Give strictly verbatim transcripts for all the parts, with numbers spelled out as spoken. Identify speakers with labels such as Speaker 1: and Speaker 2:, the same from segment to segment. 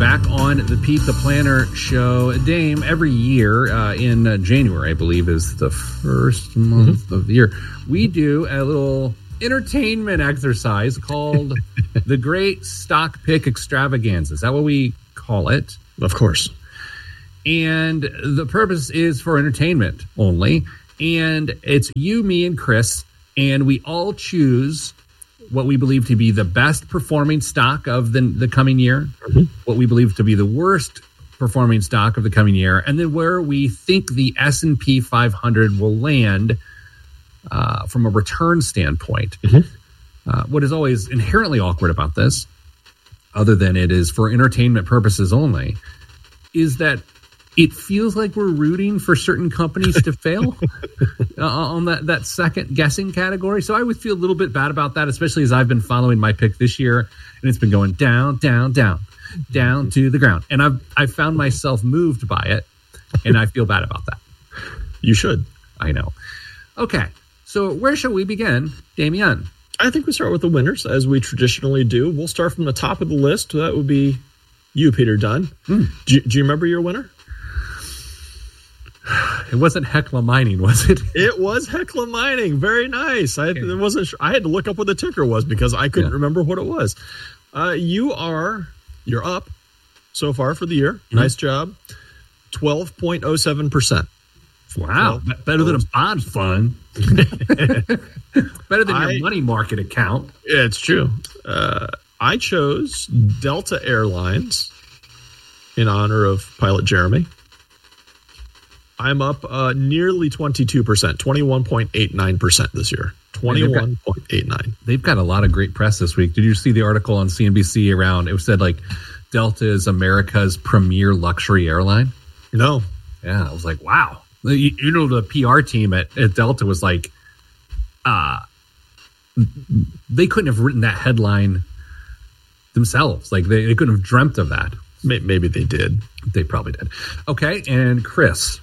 Speaker 1: back on the Pete the Planner show. Dame, every year uh, in uh, January, I believe, is the first month mm-hmm. of the year, we do a little entertainment exercise called the Great Stock Pick Extravaganza. Is that what we call it?
Speaker 2: Of course.
Speaker 1: And the purpose is for entertainment only. And it's you, me, and Chris, and we all choose what we believe to be the best performing stock of the, the coming year, mm-hmm. what we believe to be the worst performing stock of the coming year, and then where we think the S and P five hundred will land uh, from a return standpoint. Mm-hmm. Uh, what is always inherently awkward about this, other than it is for entertainment purposes only, is that it feels like we're rooting for certain companies to fail uh, on that, that second guessing category. So I would feel a little bit bad about that, especially as I've been following my pick this year, and it's been going down, down, down, down to the ground. And I've I've found myself moved by it, and I feel bad about that.
Speaker 2: You should.
Speaker 1: I know. Okay, so where shall we begin, Damien?
Speaker 2: I think we start with the winners, as we traditionally do. We'll start from the top of the list. That would be you, Peter Dunn. Mm. Do, do you remember your winner?
Speaker 1: It wasn't Hecla Mining, was it?
Speaker 2: It was Hecla Mining. Very nice. I okay. wasn't sure. I had to look up what the ticker was because I couldn't yeah. remember what it was. Uh, you are, you're up so far for the year. Mm-hmm. Nice job. twelve point oh seven percent.
Speaker 1: Wow. twelve Better than a bond fund. Better than I, your money market account.
Speaker 2: Yeah, it's true. Uh, I chose Delta Airlines in honor of pilot Jeremy. I'm up uh, nearly twenty-two percent, twenty-one point eight nine percent this year. twenty-one point eight nine.
Speaker 1: They've got a lot of great press this week. Did you see the article on C N B C around, it said like Delta is America's premier luxury airline?
Speaker 2: No.
Speaker 1: Yeah, I was like, wow. You, you know, the P R team at, at Delta was like, uh, they couldn't have written that headline themselves. Like they, they couldn't have dreamt of that.
Speaker 2: Maybe they did.
Speaker 1: They probably did. Okay, and Chris.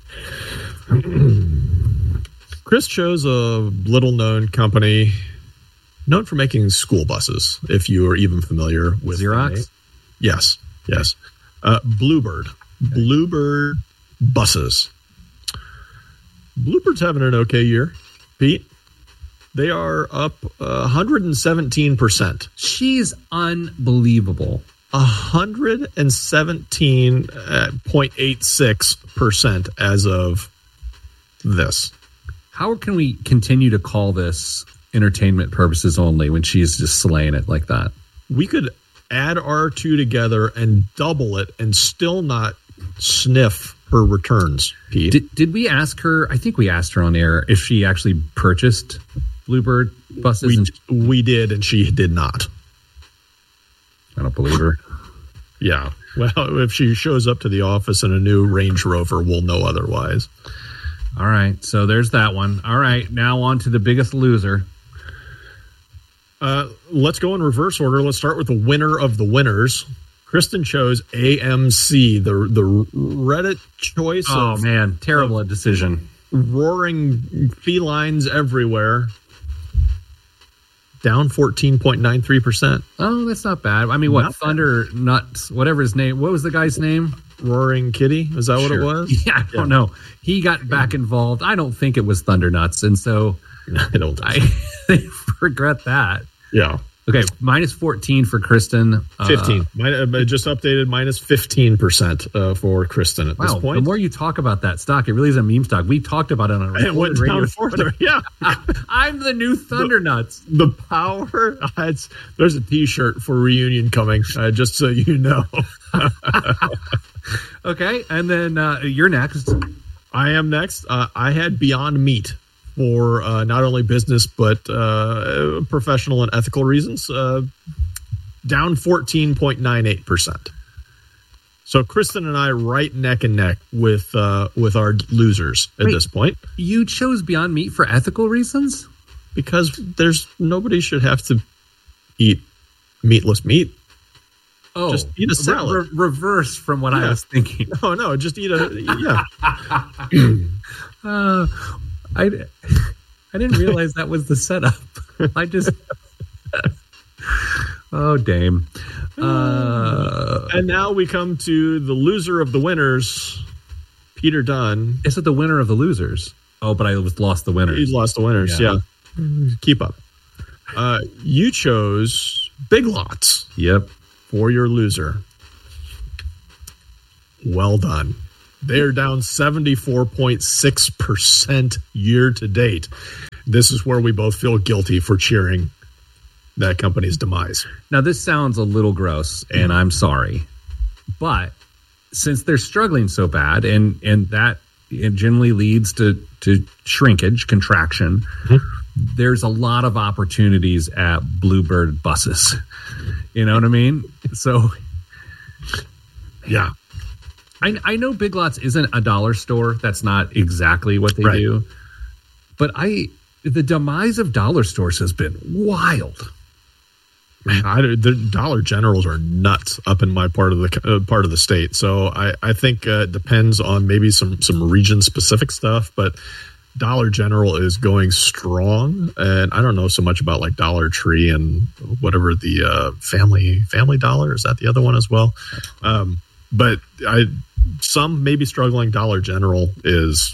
Speaker 2: Chris chose a little-known company known for making school buses, if you are even familiar with
Speaker 1: Xerox?
Speaker 2: Yes, yes. Uh, Bluebird. Okay. Bluebird buses. Bluebird's having an okay year, Pete. They are up uh, one hundred seventeen percent.
Speaker 1: She's unbelievable.
Speaker 2: one hundred seventeen point eight six percent as of this.
Speaker 1: How can we continue to call this entertainment purposes only when she's just slaying it like that?
Speaker 2: We could add our two together and double it and still not sniff her returns, Pete.
Speaker 1: Did, did we ask her? I think we asked her on air if she actually purchased Bluebird buses.
Speaker 2: We,
Speaker 1: and
Speaker 2: she, we did, and she did not.
Speaker 1: I don't believe her.
Speaker 2: Yeah. Well, if she shows up to the office in a new Range Rover, we'll know otherwise.
Speaker 1: All right. So there's that one. All right. Now on to the biggest loser.
Speaker 2: Uh, let's go in reverse order. Let's start with the winner of the winners. Kristen chose A M C, the the Reddit choice.
Speaker 1: Oh,
Speaker 2: of,
Speaker 1: man. Terrible decision.
Speaker 2: Roaring felines everywhere. Down fourteen point nine three percent.
Speaker 1: Oh, that's not bad. I mean, what?
Speaker 2: Not
Speaker 1: Thunder bad. Nuts, whatever his name. What was the guy's name?
Speaker 2: Roaring Kitty? Is that sure. what it was?
Speaker 1: Yeah, I don't yeah. know. He got back involved. I don't think it was Thunder Nuts. And so
Speaker 2: I don't think
Speaker 1: I
Speaker 2: so.
Speaker 1: regret that.
Speaker 2: Yeah.
Speaker 1: Okay, minus fourteen for Kristen.
Speaker 2: fifteen. Uh, Min- just updated, minus fifteen percent uh, for Kristen at
Speaker 1: wow,
Speaker 2: this point.
Speaker 1: The more you talk about that stock, it really is a meme stock. We talked about it on a
Speaker 2: it went down further. Yeah.
Speaker 1: I'm the new Thunder
Speaker 2: the,
Speaker 1: Nuts.
Speaker 2: The power. Uh, it's, there's a T-shirt for reunion coming, uh, just so you know.
Speaker 1: Okay, and then uh, you're next.
Speaker 2: I am next. Uh, I had Beyond Meat. For uh, not only business, but uh, professional and ethical reasons, uh, down fourteen point nine eight percent. So Kristen and I right neck and neck with uh, with our losers at Wait, this point.
Speaker 1: You chose Beyond Meat for ethical reasons?
Speaker 2: Because there's nobody should have to eat meatless meat.
Speaker 1: Oh,
Speaker 2: just eat a salad.
Speaker 1: Re- re- reverse from what
Speaker 2: yeah.
Speaker 1: I was thinking.
Speaker 2: Oh, no, just eat a, yeah.
Speaker 1: uh, I, I didn't realize that was the setup. I just... Oh, Dame. Uh,
Speaker 2: and, And now we come to the loser of the winners, Peter Dunn.
Speaker 1: Is it the winner of the losers? Oh, but I lost the winners.
Speaker 2: He's lost the winners, yeah. yeah. Keep up. Uh, you chose Big Lots.
Speaker 1: Yep.
Speaker 2: For your loser. Well done. They're down seventy-four point six percent year to date. This is where we both feel guilty for cheering that company's demise.
Speaker 1: Now, this sounds a little gross, and I'm sorry. But since they're struggling so bad, and, and that it generally leads to, to shrinkage, contraction, mm-hmm. there's a lot of opportunities at Bluebird buses. You know what I mean? So,
Speaker 2: yeah.
Speaker 1: I, I know Big Lots isn't a dollar store. That's not exactly what they
Speaker 2: right.
Speaker 1: do. But I the demise of dollar stores has been wild.
Speaker 2: Man, I, the Dollar Generals are nuts up in my part of the uh, part of the state. So I, I think uh, it depends on maybe some, some region specific stuff, but Dollar General is going strong. And I don't know so much about like Dollar Tree and whatever the uh, family family Dollar. Is that the other one as well? Um, but I some maybe struggling. Dollar General is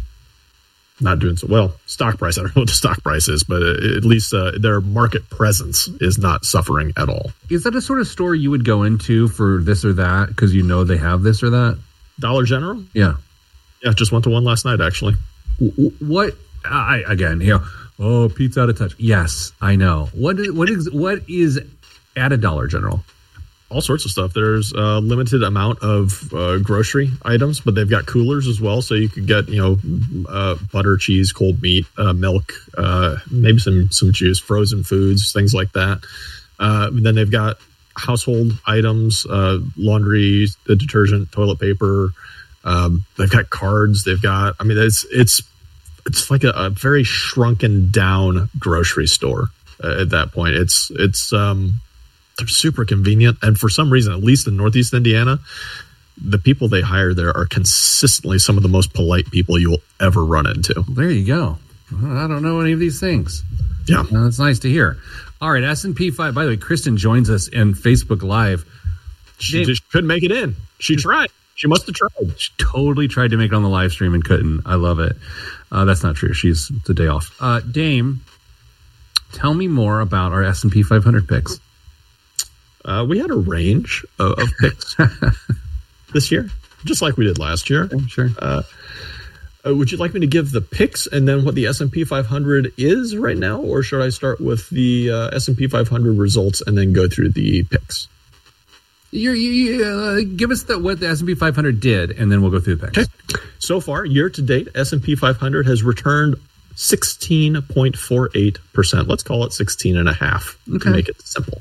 Speaker 2: not doing so well. Stock price, I don't know what the stock price is, but at least uh, their market presence is not suffering at all.
Speaker 1: Is that a sort of store you would go into for this or that because you know they have this or that?
Speaker 2: Dollar General?
Speaker 1: Yeah.
Speaker 2: Yeah, just went to one last night, actually.
Speaker 1: What, I again, you know, oh, Pete's out of touch. Yes, I know. What is, what is, what is at a Dollar General?
Speaker 2: All sorts of stuff. There's a limited amount of uh, grocery items, but they've got coolers as well. So you could get, you know, uh, butter, cheese, cold meat, uh, milk, uh, maybe some, some juice, frozen foods, things like that. Uh, then they've got household items, uh, laundry, the detergent, toilet paper. Um, they've got cards. They've got, I mean, it's, it's, it's like a, a very shrunken down grocery store uh, at that point. It's, it's, um, they're super convenient. And for some reason, at least in Northeast Indiana, the people they hire there are consistently some of the most polite people you will ever run into.
Speaker 1: There you go. I don't know any of these things.
Speaker 2: Yeah.
Speaker 1: Uh, that's nice to hear. All right, S and P five. By the way, Kristen joins us in Facebook Live.
Speaker 2: She Dave, just couldn't make it in. She tried. She must have tried.
Speaker 1: She totally tried to make it on the live stream and couldn't. I love it. Uh, that's not true. She's it's a day off. Uh, Dame, tell me more about our S and P five hundred picks.
Speaker 2: Uh, we had a range of, of picks this year, just like we did last year.
Speaker 1: Okay, sure.
Speaker 2: Uh, uh, would you like me to give the picks and then what the S and P five hundred is right now, or should I start with the uh, S and P five hundred results and then go through the picks?
Speaker 1: You're, you uh, give us the, what the S and P five hundred did, and then we'll go through the picks.
Speaker 2: Okay. So far, year to date, S and P five hundred has returned sixteen point four eight percent. Let's call it sixteen and a half okay. to make it simple.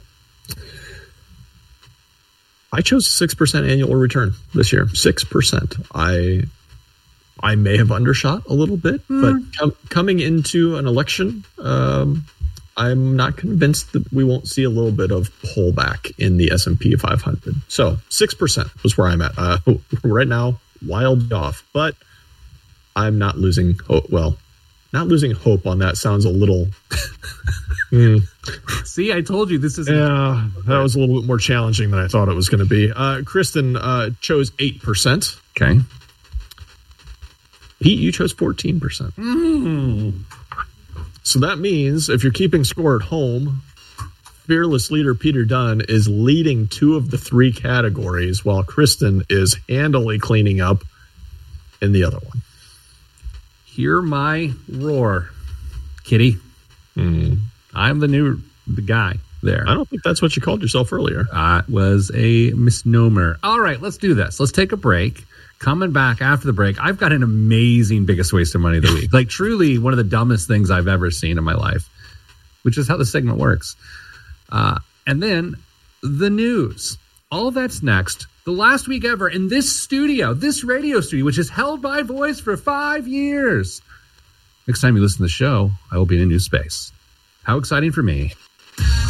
Speaker 2: I chose a six percent annual return this year. six percent. I I may have undershot a little bit, mm. but com- coming into an election, um, I'm not convinced that we won't see a little bit of pullback in the S and P five hundred. So six percent was where I'm at. Uh, right now, wild off, but I'm not losing hope. Well, not losing hope on that sounds a little... mm.
Speaker 1: See, I told you this is...
Speaker 2: Yeah, that was a little bit more challenging than I thought it was going to be. Uh, Kristen uh, chose eight percent.
Speaker 1: Okay.
Speaker 2: Pete, you chose fourteen percent.
Speaker 1: Mm.
Speaker 2: So that means if you're keeping score at home, fearless leader Peter Dunn is leading two of the three categories while Kristen is handily cleaning up in the other one.
Speaker 1: Hear my roar, kitty.
Speaker 2: Mm.
Speaker 1: I'm the new the guy there.
Speaker 2: I don't think that's what you called yourself earlier.
Speaker 1: That uh, was a misnomer. All right, let's do this. Let's take a break. Coming back after the break, I've got an amazing biggest waste of money of the week. Like truly one of the dumbest things I've ever seen in my life, which is how the segment works. Uh, and then the news. All that's next. The last week ever in this studio, this radio studio, which has held my voice for five years. Next time you listen to the show, I will be in a new space. How exciting for me.